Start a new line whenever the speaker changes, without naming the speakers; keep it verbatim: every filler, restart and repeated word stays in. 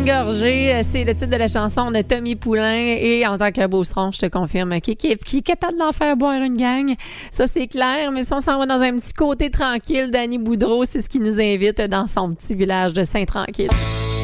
une gorgée, c'est le titre de la chanson de Tommy Poulain. Et en tant que beauceron, je te confirme qu'il qui, qui est capable d'en faire boire une gang. Ça, c'est clair. Mais si on s'en va dans un petit côté tranquille, Danny Boudreau, c'est ce qui nous invite dans son petit village de Saint-Tranquille.